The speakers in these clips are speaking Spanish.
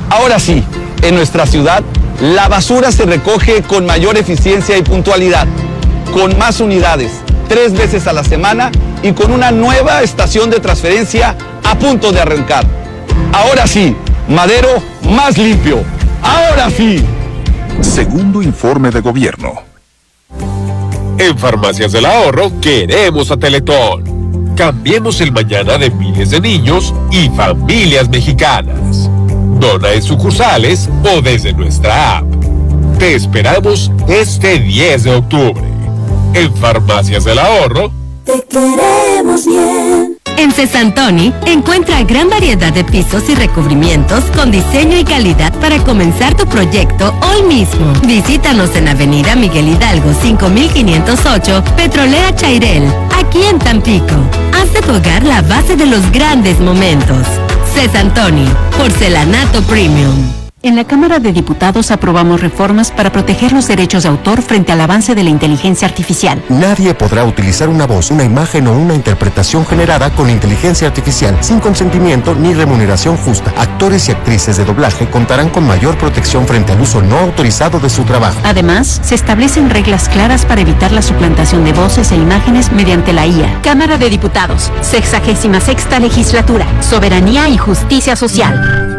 Ahora sí, en nuestra ciudad, la basura se recoge con mayor eficiencia y puntualidad, con más unidades, 3 veces a la semana y con una nueva estación de transferencia a punto de arrancar. Ahora sí, Madero más limpio. Ahora sí. Segundo informe de gobierno. En Farmacias del Ahorro queremos a Teletón. Cambiemos el mañana de miles de niños y familias mexicanas. Dona en sucursales o desde nuestra app. Te esperamos este 10 de octubre. En Farmacias del Ahorro. Te queremos bien. En Cesantoni encuentra gran variedad de pisos y recubrimientos con diseño y calidad para comenzar tu proyecto hoy mismo. Visítanos en Avenida Miguel Hidalgo 5508, Petrolera Chairel, aquí en Tampico. Haz de tu hogar la base de los grandes momentos. Cesantoni, porcelanato premium. En la Cámara de Diputados aprobamos reformas para proteger los derechos de autor frente al avance de la inteligencia artificial. Nadie podrá utilizar una voz, una imagen o una interpretación generada con inteligencia artificial sin consentimiento ni remuneración justa. Actores y actrices de doblaje contarán con mayor protección frente al uso no autorizado de su trabajo. Además, se establecen reglas claras para evitar la suplantación de voces e imágenes mediante la IA. Cámara de Diputados, 66ª Legislatura, Soberanía y Justicia Social.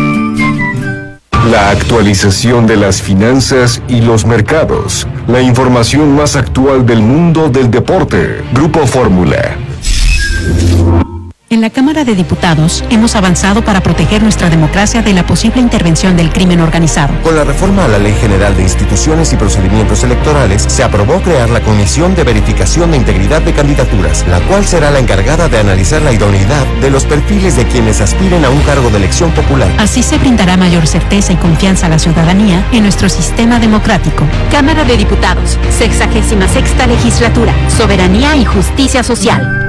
La actualización de las finanzas y los mercados. La información más actual del mundo del deporte. Grupo Fórmula. En la Cámara de Diputados hemos avanzado para proteger nuestra democracia de la posible intervención del crimen organizado. Con la reforma a la Ley General de Instituciones y Procedimientos Electorales, se aprobó crear la Comisión de Verificación de Integridad de Candidaturas, la cual será la encargada de analizar la idoneidad de los perfiles de quienes aspiren a un cargo de elección popular. Así se brindará mayor certeza y confianza a la ciudadanía en nuestro sistema democrático. Cámara de Diputados, 66ª Legislatura, Soberanía y Justicia Social.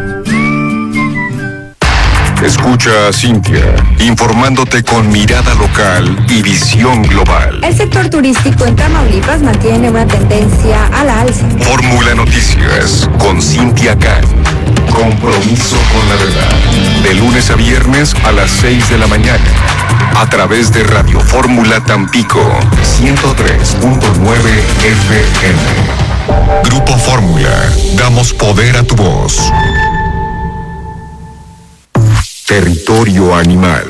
Escucha a Cintia, informándote con mirada local y visión global. El sector turístico en Tamaulipas mantiene una tendencia a la alza. Fórmula Noticias con Cintia Can. Compromiso con la verdad. De lunes a viernes a las 6 de la mañana. A través de Radio Fórmula Tampico 103.9 FM. Grupo Fórmula. Damos poder a tu voz. Territorio animal.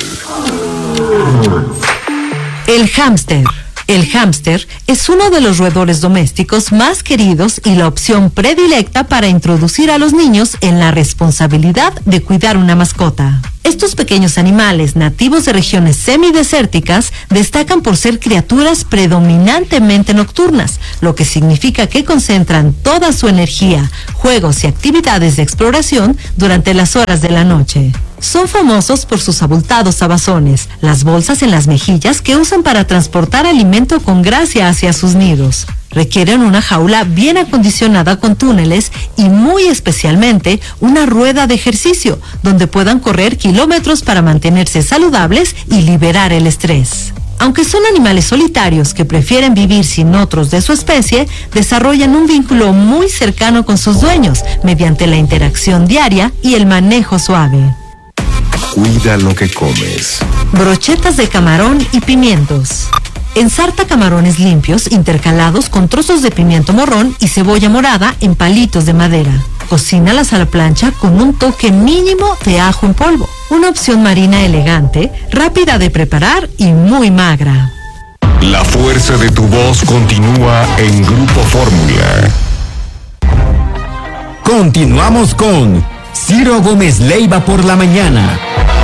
El hámster. El hámster es uno de los roedores domésticos más queridos y la opción predilecta para introducir a los niños en la responsabilidad de cuidar una mascota. Estos pequeños animales nativos de regiones semidesérticas destacan por ser criaturas predominantemente nocturnas, lo que significa que concentran toda su energía, juegos y actividades de exploración durante las horas de la noche. Son famosos por sus abultados abazones, las bolsas en las mejillas que usan para transportar alimento con gracia hacia sus nidos. Requieren una jaula bien acondicionada con túneles y muy especialmente una rueda de ejercicio donde puedan correr kilómetros para mantenerse saludables y liberar el estrés. Aunque son animales solitarios que prefieren vivir sin otros de su especie, desarrollan un vínculo muy cercano con sus dueños mediante la interacción diaria y el manejo suave. Cuida lo que comes. Brochetas de camarón y pimientos. Ensarta camarones limpios intercalados con trozos de pimiento morrón y cebolla morada en palitos de madera. Cocínalas a la plancha con un toque mínimo de ajo en polvo. Una opción marina elegante, rápida de preparar y muy magra. La fuerza de tu voz continúa en Grupo Fórmula. Continuamos con Ciro Gómez Leiva por la mañana.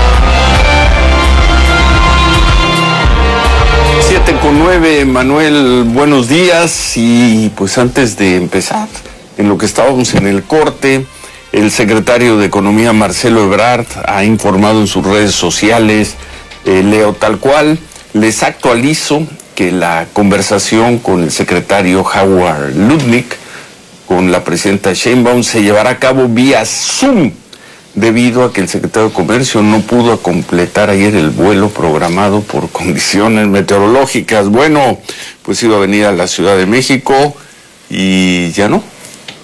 7:09, Manuel, buenos días. Y pues antes de empezar, en lo que estábamos en el corte, el secretario de Economía, Marcelo Ebrard, ha informado en sus redes sociales, leo tal cual, les actualizo que la conversación con el secretario Howard Lutnick, con la presidenta Sheinbaum, se llevará a cabo vía Zoom, debido a que el secretario de Comercio no pudo completar ayer el vuelo programado por condiciones meteorológicas. Bueno, pues iba a venir a la Ciudad de México y ya no.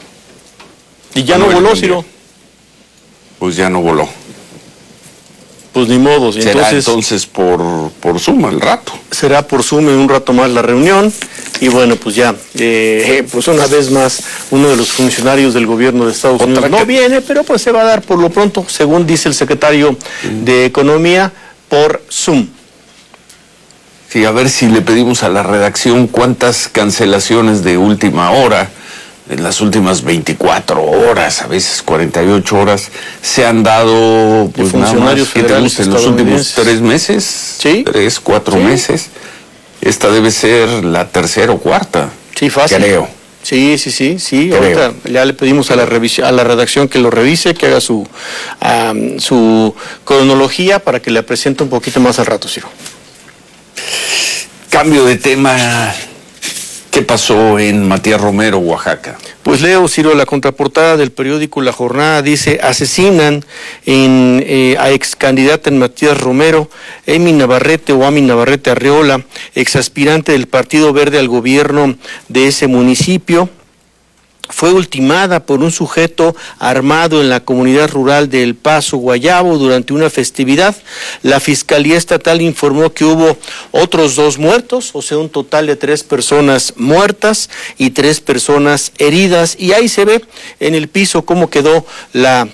¿Y ya no voló, Ciro? Pues ya no voló. Pues ni modo. Será entonces por Zoom al rato. Será por Zoom en un rato más la reunión. Y bueno, pues ya, pues una vez más, uno de los funcionarios del gobierno de Estados Unidos no viene, pero pues se va a dar por lo pronto, según dice el secretario de Economía, por Zoom. Sí, a ver si le pedimos a la redacción cuántas cancelaciones de última hora, en las últimas 24 horas, a veces 48 horas, se han dado, pues nada más, ¿qué te gusta? En los últimos 3 meses, ¿sí? 3, 4 meses. Esta debe ser la tercera o cuarta. Sí, fácil. Creo. Sí. Creo. Ahorita ya le pedimos a la redacción que lo revise, que haga su cronología para que le presente un poquito más al rato, Ciro. Cambio de tema. ¿Qué pasó en Matías Romero, Oaxaca? Pues leo, Ciro, la contraportada del periódico La Jornada dice: asesinan a ex candidata en Matías Romero, Ami Navarrete Arreola, ex aspirante del Partido Verde al gobierno de ese municipio. Fue ultimada por un sujeto armado en la comunidad rural de El Paso, Guayabo, durante una festividad. La Fiscalía Estatal informó que hubo otros 2 muertos, o sea, un total de 3 personas muertas y 3 personas heridas. Y ahí se ve en el piso cómo quedó la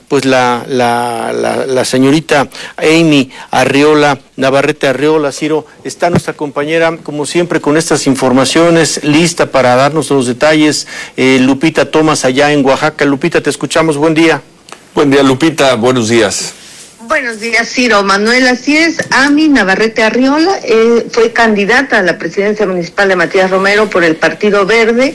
señorita Ami Navarrete Arreola. Ciro, está nuestra compañera, como siempre, con estas informaciones, lista para darnos los detalles. Lupita Tomás, allá en Oaxaca. Lupita, te escuchamos. Buen día. Buen día, Lupita. Buenos días. Buenos días, Ciro. Manuel, así es. Ami Navarrete Arreola fue candidata a la presidencia municipal de Matías Romero por el Partido Verde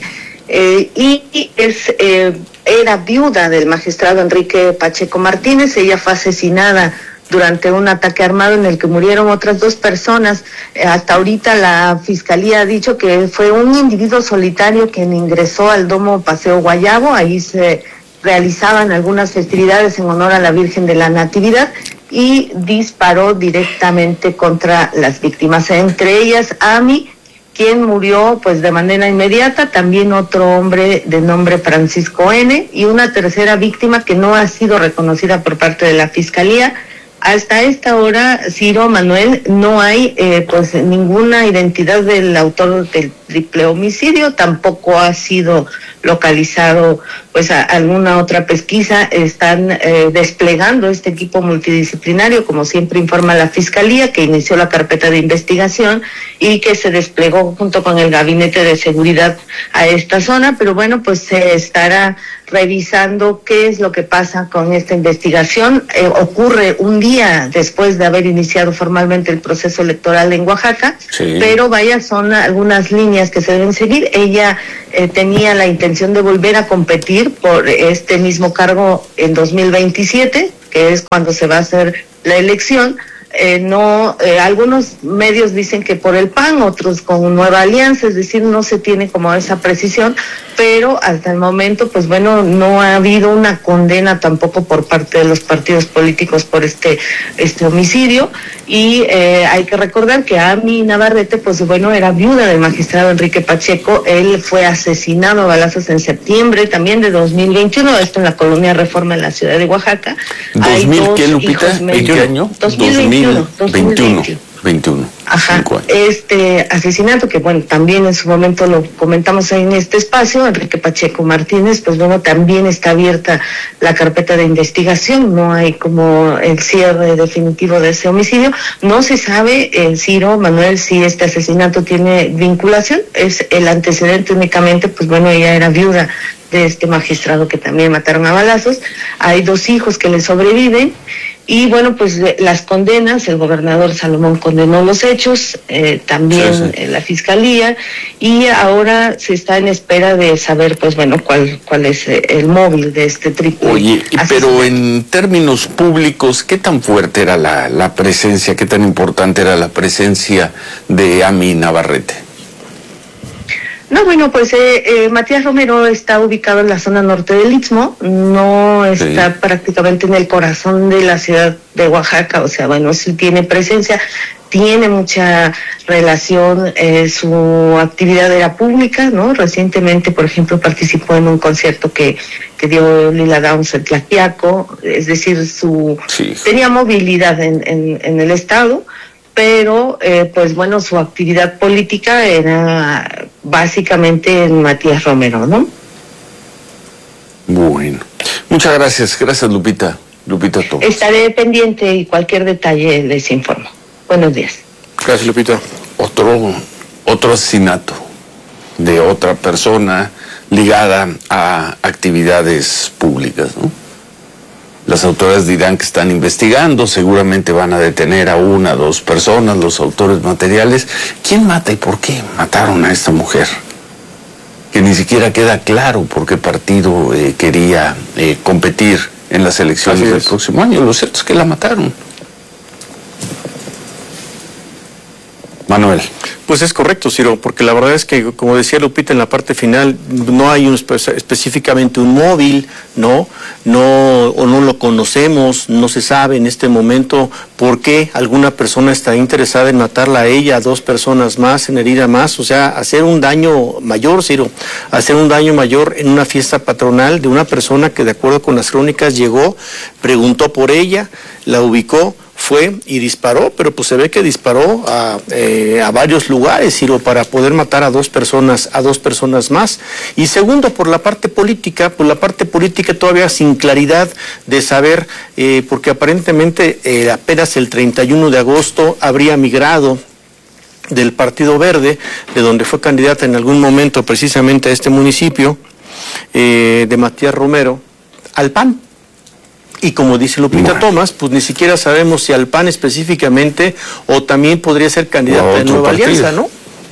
y era viuda del magistrado Enrique Pacheco Martínez. Ella fue asesinada durante un ataque armado en el que murieron otras 2 personas. Hasta ahorita la Fiscalía ha dicho que fue un individuo solitario quien ingresó al Domo Paseo Guayabo. Ahí se realizaban algunas festividades en honor a la Virgen de la Natividad y disparó directamente contra las víctimas, entre ellas Ami, quien murió pues de manera inmediata, también otro hombre de nombre Francisco N. y una tercera víctima que no ha sido reconocida por parte de la Fiscalía. Hasta esta hora, Ciro, Manuel, no hay pues ninguna identidad del autor del triple homicidio, tampoco ha sido localizado pues alguna otra pesquisa. Están desplegando este equipo multidisciplinario, como siempre informa la Fiscalía, que inició la carpeta de investigación y que se desplegó junto con el Gabinete de Seguridad a esta zona, pero bueno, pues se estará revisando qué es lo que pasa con esta investigación. Ocurre un día después de haber iniciado formalmente el proceso electoral en Oaxaca, sí, pero vaya, son algunas líneas que se deben seguir. Ella tenía la intención de volver a competir por este mismo cargo en 2027, que es cuando se va a hacer la elección. Algunos medios dicen que por el PAN, otros con Nueva Alianza, es decir, no se tiene como esa precisión, pero hasta el momento, pues bueno, no ha habido una condena tampoco por parte de los partidos políticos por este homicidio. Y hay que recordar que Ami Navarrete, pues bueno, era viuda del magistrado Enrique Pacheco. Él fue asesinado a balazos en septiembre también de 2021, esto en la colonia Reforma en la ciudad de Oaxaca. ¿2000 qué, Lupita? ¿En qué año? 2021. Ajá, este asesinato que bueno, también en su momento lo comentamos en este espacio, Enrique Pacheco Martínez, pues bueno, también está abierta la carpeta de investigación, no hay como el cierre definitivo de ese homicidio. No se sabe, Ciro, Manuel, si este asesinato tiene vinculación, es el antecedente únicamente, pues bueno, ella era viuda de este magistrado que también mataron a balazos. Hay 2 hijos que le sobreviven. Y bueno, pues las condenas, el gobernador Salomón condenó los hechos, también la Fiscalía, y ahora se está en espera de saber, pues bueno, cuál es el móvil de este triple. Oye, pero en términos públicos, ¿qué tan fuerte era la presencia, qué tan importante era la presencia de Ami Navarrete? No, bueno, pues Matías Romero está ubicado en la zona norte del Istmo, no está prácticamente en el corazón de la ciudad de Oaxaca, o sea, bueno, sí tiene presencia, tiene mucha relación, su actividad era pública, ¿no? Recientemente, por ejemplo, participó en un concierto que dio Lila Downs en Tlaxiaco, es decir, tenía movilidad en el estado, pero pues bueno, su actividad política era básicamente en Matías Romero, ¿no? Bueno, muchas gracias Lupita Tomás. Estaré pendiente y cualquier detalle les informo. Buenos días. Gracias, Lupita. Otro asesinato de otra persona ligada a actividades públicas, ¿no? Las autoridades dirán que están investigando, seguramente van a detener a 1 o 2 personas, los autores materiales. ¿Quién mata y por qué mataron a esta mujer? Que ni siquiera queda claro por qué partido quería competir en las elecciones del próximo año. Lo cierto es que la mataron. Manuel. Pues es correcto, Ciro, porque la verdad es que, como decía Lupita en la parte final, no hay específicamente un móvil, o no lo conocemos, no se sabe en este momento por qué alguna persona está interesada en matarla a ella, a 2 personas más, en herir a más, o sea, hacer un daño mayor, Ciro, hacer un daño mayor en una fiesta patronal de una persona que, de acuerdo con las crónicas, llegó, preguntó por ella, la ubicó, fue y disparó, pero pues se ve que disparó a varios lugares, Ciro, para poder matar a 2 personas más. Y segundo, por la parte política, todavía sin claridad de saber, porque aparentemente apenas el 31 de agosto habría migrado del Partido Verde, de donde fue candidata en algún momento precisamente a este municipio, de Matías Romero, al PAN. Y como dice Lupita Tomás, pues ni siquiera sabemos si al PAN específicamente o también podría ser candidata de Nueva Alianza, ¿no?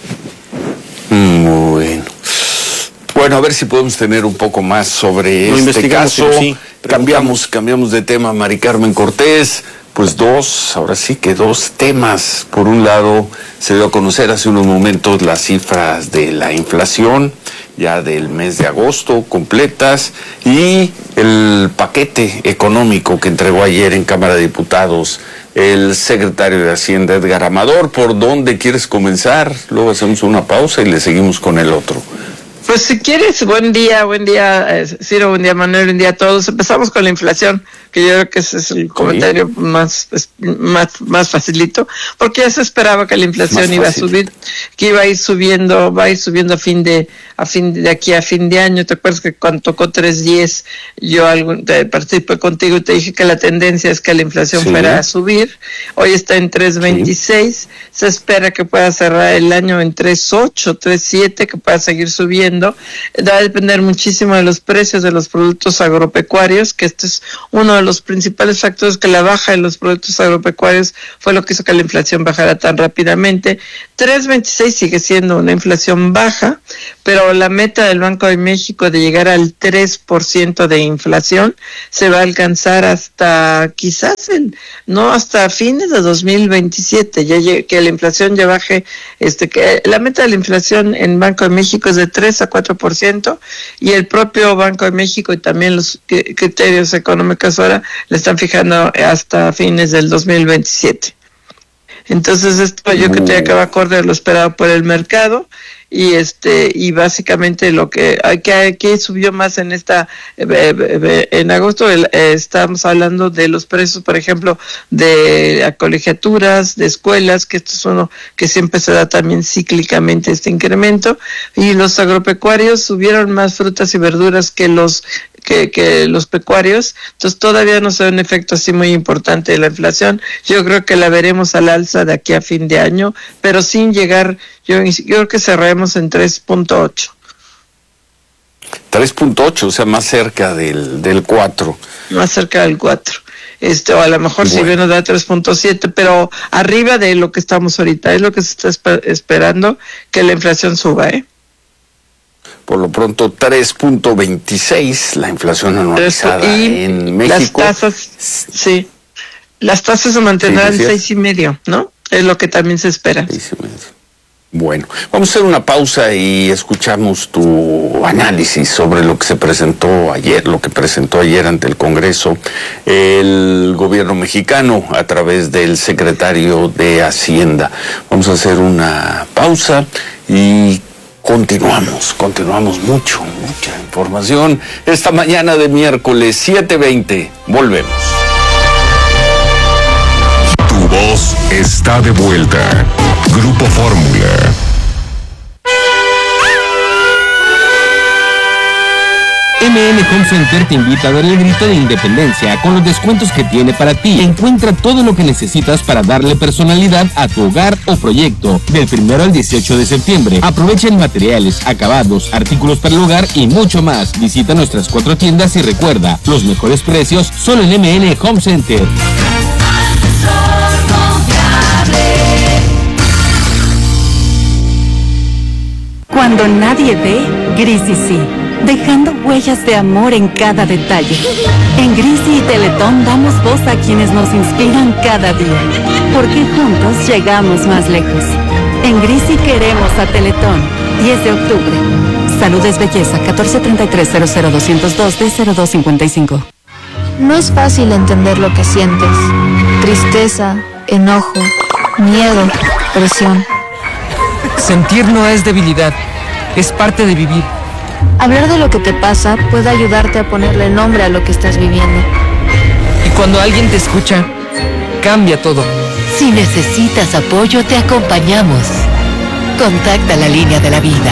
Bueno, a ver si podemos tener un poco más sobre este caso. Sí, cambiamos de tema, Mari Carmen Cortés. Pues 2 temas. Por un lado, se dio a conocer hace unos momentos las cifras de la inflación, ya del mes de agosto, completas, y el paquete económico que entregó ayer en Cámara de Diputados el secretario de Hacienda, Edgar Amador. ¿Por dónde quieres comenzar? Luego hacemos una pausa y le seguimos con el otro. Pues si quieres, buen día, Ciro, buen día, Manuel, buen día a todos. Empezamos con la inflación, que yo creo que ese es el comentario más facilito, porque ya se esperaba que la inflación iba a subir, que iba a ir subiendo, va a ir subiendo de aquí a fin de año. ¿Te acuerdas que cuando tocó 3.10 yo participé contigo y te dije que la tendencia es que la inflación fuera a subir? Hoy está en 3.26, se espera que pueda cerrar el año en 3.8, 3.7, que pueda seguir subiendo. Va a depender muchísimo de los precios de los productos agropecuarios, que este es uno de los principales factores, que la baja de los productos agropecuarios fue lo que hizo que la inflación bajara tan rápidamente. 3.26 sigue siendo una inflación baja, pero la meta del Banco de México de llegar al 3% de inflación se va a alcanzar hasta hasta fines de 2027, que la inflación ya baje, que la meta de la inflación en Banco de México es de 3 a 4%, y el propio Banco de México y también los criterios económicos ahora le están fijando hasta fines del 2027. Entonces esto yo creo que va acorde a lo esperado por el mercado, y básicamente lo que subió más en en agosto, estamos hablando de los precios, por ejemplo, de colegiaturas, de escuelas, que esto es uno que siempre se da también cíclicamente este incremento, y los agropecuarios subieron más frutas y verduras que los pecuarios, entonces todavía no se ve un efecto así muy importante de la inflación. Yo creo que la veremos al alza de aquí a fin de año, pero sin llegar, yo creo que cerraremos en 3.8. 3.8, o sea, más cerca del 4. Más cerca del 4. O a lo mejor si bien nos da 3.7, pero arriba de lo que estamos ahorita, es lo que se está esperando, que la inflación suba, Por lo pronto 3.26 la inflación anualizada en México. Las tasas se mantendrán 6.5, ¿no? Es lo que también se espera. 6.5. Bueno, vamos a hacer una pausa y escuchamos tu análisis sobre lo que se presentó ayer, lo que presentó ayer ante el Congreso el gobierno mexicano a través del secretario de Hacienda. Vamos a hacer una pausa y continuamos mucha información esta mañana de miércoles 7:20. Volvemos. Tu voz está de vuelta. Grupo Fórmula. MM Home Center te invita a dar el grito de independencia con los descuentos que tiene para ti. Encuentra todo lo que necesitas para darle personalidad a tu hogar o proyecto. Del 1 al 18 de septiembre. Aprovecha en materiales, acabados, artículos para el hogar y mucho más. Visita nuestras 4 tiendas y recuerda, los mejores precios solo en MN Home Center. Cuando nadie ve, Grisi sí, dejando huellas de amor en cada detalle. En Grisi y Teletón damos voz a quienes nos inspiran cada día, porque juntos llegamos más lejos. En Grisi queremos a Teletón. 10 de octubre. Salud es belleza. 1433-00202-D0255. No es fácil entender lo que sientes. Tristeza, enojo, miedo, presión. Sentir no es debilidad, es parte de vivir. Hablar de lo que te pasa puede ayudarte a ponerle nombre a lo que estás viviendo. Y cuando alguien te escucha, cambia todo. Si necesitas apoyo, te acompañamos. Contacta la línea de la vida.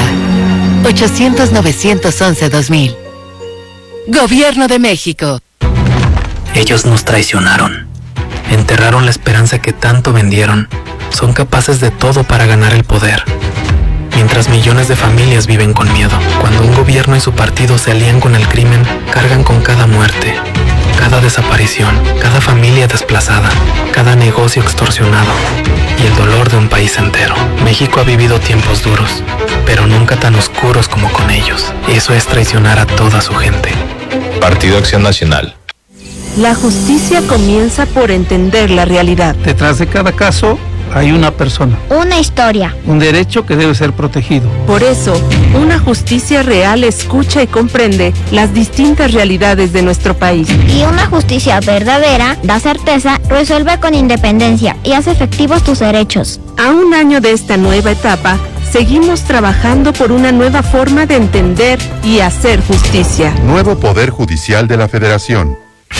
800-911-2000. Gobierno de México. Ellos nos traicionaron. Enterraron la esperanza que tanto vendieron. Son capaces de todo para ganar el poder. Mientras millones de familias viven con miedo. Cuando un gobierno y su partido se alían con el crimen, cargan con cada muerte, cada desaparición, cada familia desplazada, cada negocio extorsionado y el dolor de un país entero. México ha vivido tiempos duros, pero nunca tan oscuros como con ellos. Eso es traicionar a toda su gente. Partido Acción Nacional. La justicia comienza por entender la realidad. Detrás de cada caso hay una persona. Una historia. Un derecho que debe ser protegido. Por eso, una justicia real escucha y comprende las distintas realidades de nuestro país. Y una justicia verdadera da certeza, resuelve con independencia y hace efectivos tus derechos. A un año de esta nueva etapa, seguimos trabajando por una nueva forma de entender y hacer justicia. Nuevo Poder Judicial de la Federación.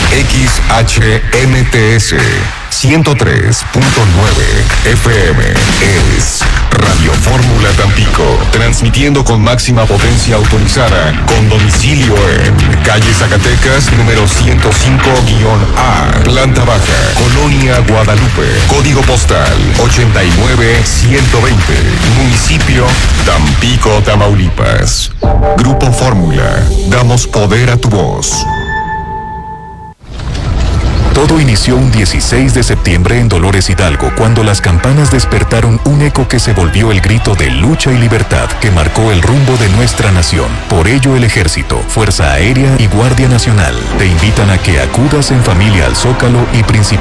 XHNTS 103.9 FM es Radio Fórmula Tampico, transmitiendo con máxima potencia autorizada, con domicilio en calle Zacatecas, número 105-A, planta baja, Colonia Guadalupe, código postal 89120, municipio Tampico, Tamaulipas. Grupo Fórmula, damos poder a tu voz. Todo inició un 16 de septiembre en Dolores Hidalgo, cuando las campanas despertaron un eco que se volvió el grito de lucha y libertad que marcó el rumbo de nuestra nación. Por ello, el Ejército, Fuerza Aérea y Guardia Nacional te invitan a que acudas en familia al Zócalo y principalmente